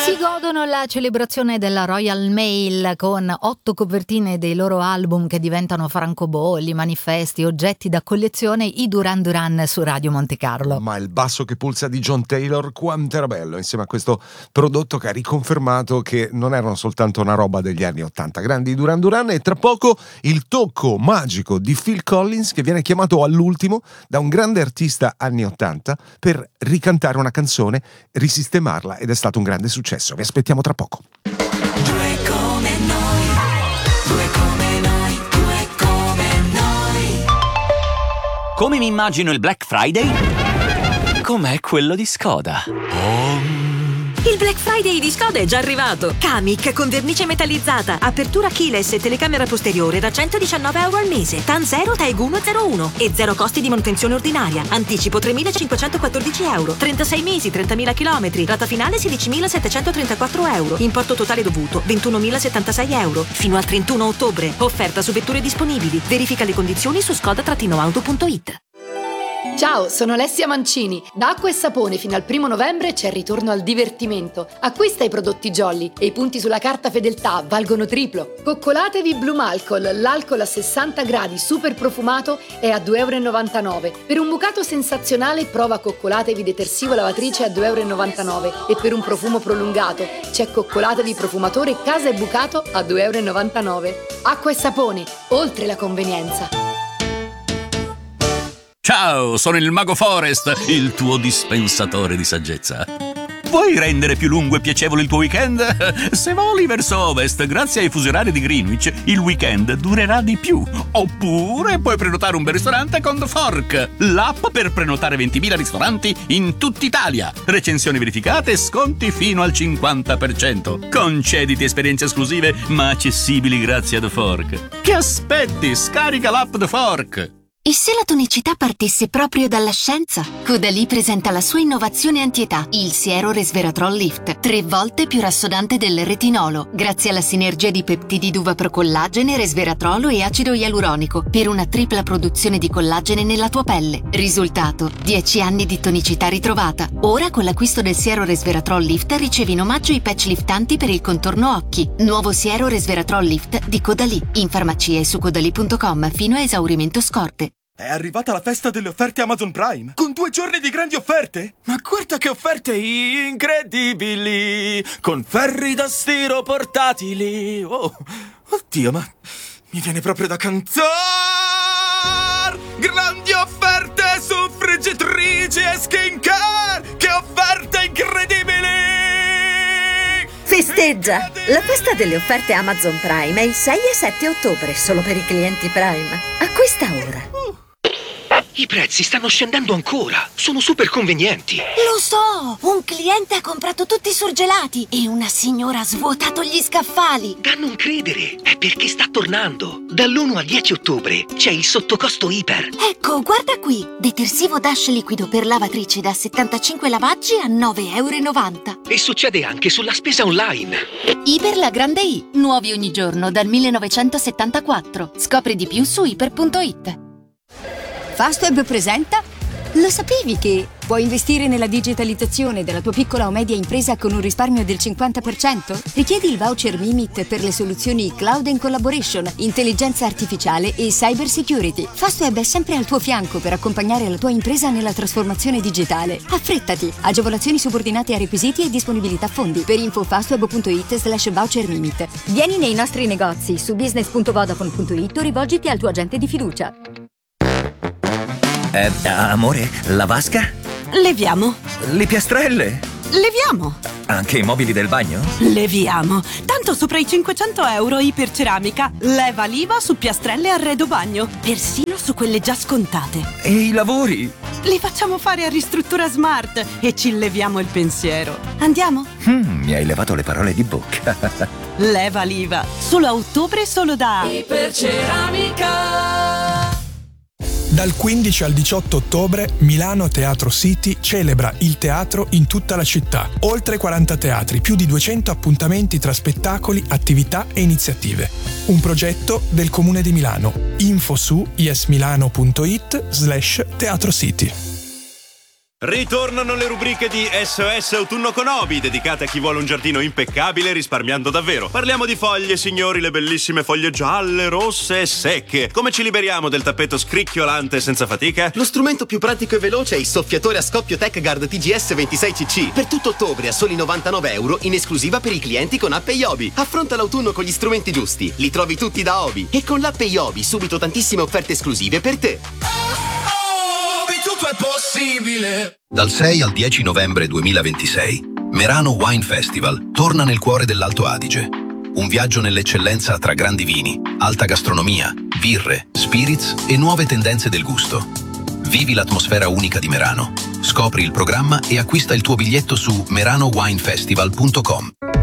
Si godono la celebrazione della Royal Mail con 8 copertine dei loro album che diventano francobolli, manifesti, oggetti da collezione, i Duran Duran su Radio Monte Carlo. Ma il basso che pulsa di John Taylor quanto era bello, insieme a questo prodotto che ha riconfermato che non erano soltanto una roba degli anni 80. Grandi Duran Duran, e tra poco il tocco magico di Phil Collins, che viene chiamato all'ultimo da un grande artista anni 80 per ricantare una canzone, risistemarla, ed è stato un grande successo. Vi aspettiamo tra poco. Due come noi, due come noi, due come noi. Come mi immagino il Black Friday? Com'è quello di Skoda. Il Black Friday di Skoda è già arrivato. Kamiq con vernice metallizzata, apertura keyless e telecamera posteriore da €119 al mese. TAN 0, TAEG 101 e 0 costi di manutenzione ordinaria. Anticipo €3.514. 36 mesi, 30.000 km. Rata finale €16.734. Importo totale dovuto €21.076. Fino al 31 ottobre. Offerta su vetture disponibili. Verifica le condizioni su skoda-auto.it. Ciao, sono Alessia Mancini. Da Acqua e Sapone fino al 1 novembre c'è il ritorno al divertimento. Acquista i prodotti Jolly e i punti sulla carta fedeltà valgono triplo. Coccolatevi Blue Alcol, l'alcol a 60 gradi super profumato è a €2,99. Per un bucato sensazionale prova Coccolatevi detersivo lavatrice a €2,99 e per un profumo prolungato c'è Coccolatevi profumatore casa e bucato a €2,99. Acqua e Sapone, oltre la convenienza. Ciao, sono il Mago Forest, il tuo dispensatore di saggezza. Vuoi rendere più lungo e piacevole il tuo weekend? Se voli verso ovest, grazie ai fusi orari di Greenwich, il weekend durerà di più. Oppure puoi prenotare un bel ristorante con The Fork, l'app per prenotare 20.000 ristoranti in tutta Italia. Recensioni verificate e sconti fino al 50%. Concediti esperienze esclusive ma accessibili grazie a The Fork. Che aspetti? Scarica l'app The Fork! E se la tonicità partisse proprio dalla scienza? Caudalie presenta la sua innovazione antietà, il siero resveratrol lift, 3 volte più rassodante del retinolo, grazie alla sinergia di peptidi d'uva procollagene, resveratrolo e acido ialuronico, per una tripla produzione di collagene nella tua pelle. Risultato: 10 anni di tonicità ritrovata. Ora con l'acquisto del siero resveratrol lift ricevi in omaggio i patch liftanti per il contorno occhi. Nuovo siero resveratrol lift di Caudalie, in farmacia e su caudalie.com fino a esaurimento scorte. È arrivata la festa delle offerte Amazon Prime, con 2 giorni di grandi offerte. Ma guarda che offerte incredibili, con ferri da stiro portatili. Oh, oddio, ma mi viene proprio da cantare. Grandi offerte su friggitrici e skincare. Che offerte incredibili! Festeggia! La festa delle offerte Amazon Prime è il 6 e 7 ottobre, solo per i clienti Prime. Acquista ora. I prezzi stanno scendendo ancora. Sono super convenienti. Lo so! Un cliente ha comprato tutti i surgelati e una signora ha svuotato gli scaffali. Da non credere, è perché sta tornando. Dall'1 al 10 ottobre c'è il sottocosto iper. Ecco, guarda qui! Detersivo Dash liquido per lavatrice da 75 lavaggi a €9,90. E succede anche sulla spesa online. Iper la grande I, nuovi ogni giorno dal 1974. Scopri di più su iper.it. Fastweb presenta. Lo sapevi che puoi investire nella digitalizzazione della tua piccola o media impresa con un risparmio del 50%? Richiedi il voucher Mimit per le soluzioni Cloud and Collaboration, intelligenza artificiale e cyber security. Fastweb è sempre al tuo fianco per accompagnare la tua impresa nella trasformazione digitale. Affrettati! Agevolazioni subordinate a requisiti e disponibilità fondi. Per info fastweb.it/voucher Mimit. Vieni nei nostri negozi su business.vodafone.it o rivolgiti al tuo agente di fiducia. Amore, la vasca? Leviamo. Le piastrelle? Leviamo. Anche i mobili del bagno? Leviamo. Tanto sopra i €500 Iperceramica. Leva l'IVA su piastrelle e arredo bagno. Persino su quelle già scontate. E i lavori? Li facciamo fare a Ristruttura Smart e ci leviamo il pensiero. Andiamo? Mi hai levato le parole di bocca. Leva l'IVA. Solo a ottobre, solo da Iperceramica. Dal 15 al 18 ottobre Milano Teatro City celebra il teatro in tutta la città. Oltre 40 teatri, più di 200 appuntamenti tra spettacoli, attività e iniziative. Un progetto del Comune di Milano. Info su yesmilano.it/Teatro City. Ritornano le rubriche di SOS Autunno con Obi, dedicate a chi vuole un giardino impeccabile risparmiando davvero. Parliamo di foglie, signori, le bellissime foglie gialle, rosse e secche. Come ci liberiamo del tappeto scricchiolante senza fatica? Lo strumento più pratico e veloce è il soffiatore a scoppio TechGuard TGS 26cc. Per tutto ottobre a soli €99 in esclusiva per i clienti con app Yobi. Affronta l'autunno con gli strumenti giusti. Li trovi tutti da Obi. E con l'app Yobi subito tantissime offerte esclusive per te. Tutto è possibile. Dal 6 al 10 novembre 2026, Merano Wine Festival torna nel cuore dell'Alto Adige. Un viaggio nell'eccellenza tra grandi vini, alta gastronomia, birre, spirits e nuove tendenze del gusto. Vivi l'atmosfera unica di Merano. Scopri il programma e acquista il tuo biglietto su meranowinefestival.com.